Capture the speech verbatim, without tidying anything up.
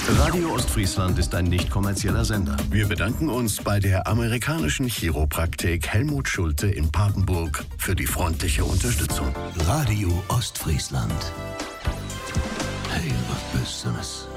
Radio Ostfriesland ist ein nicht kommerzieller Sender. Wir bedanken uns bei der amerikanischen Chiropraktik Helmut Schulte in Papenburg für die freundliche Unterstützung. Radio Ostfriesland. Hey, was bist du?